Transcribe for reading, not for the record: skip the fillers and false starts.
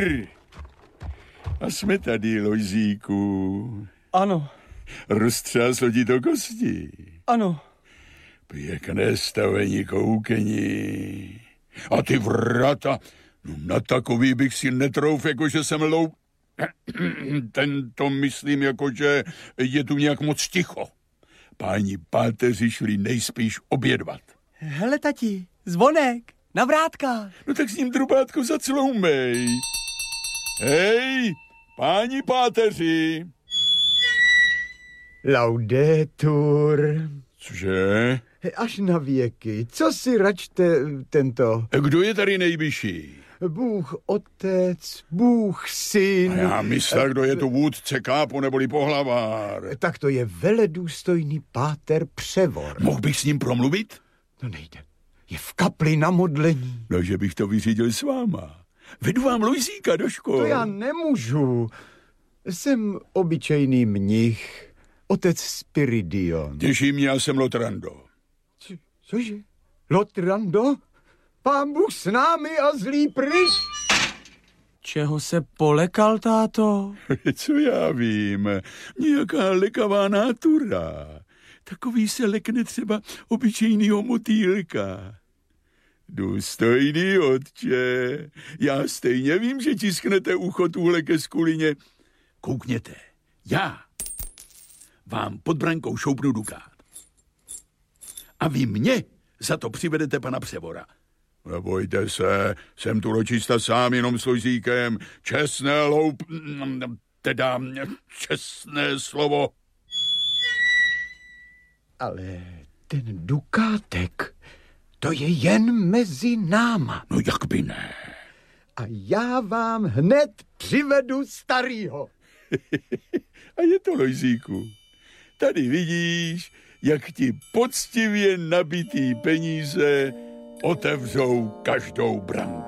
Brr. A jsme tady, Lojzíku. Ano. Roztřáslo ti to kosti? Ano. Pěkné stavení koukení. A ty vrata, no na takový bych si netrouf, jakože jsem Tento myslím, jakože je tu nějak moc ticho. Páni páteři šli nejspíš obědvat. Hele, tati, zvonek, na vrátkách. No tak s ním drubátko zacloumej. Hej, páni páteři. Laudetur. Cože? Až na věky. Co si račte tento? Kdo je tady nejvyšší? Bůh otec, Bůh syn. A já myslel, kdo je tu vůdce kápo neboli pohlavár. Tak to je veledůstojný páter Převor. Mohl bych s ním promluvit? No nejde. Je v kapli na modlení. No, že bych to vyřídil s váma. Vedu vám Lojzíka do školy. To já nemůžu. Jsem obyčejný mnich. Otec Spiridion. Těší mě, já jsem Lotrando. Cože? Lotrando? Pán Bůh s námi a zlý pryč. Čeho se polekal, táto? Co já vím, nějaká lekavá nátura. Takový se lekne třeba obyčejnýho motýlka. Důstojný otče, já stejně vím, že tisknete ucho tuhle ke skulině. Koukněte, já vám pod brankou šoupnu dukát. A vy mě za to přivedete pana Převora. Nebojte se, jsem tu dočista sám jenom s Lojzíkem. Čestné čestné slovo. Ale ten dukátek, to je jen mezi náma. No jak by ne? A já vám hned přivedu starýho. A je to, Lojzíku. Tady vidíš, jak ti poctivě nabitý peníze otevřou každou branku.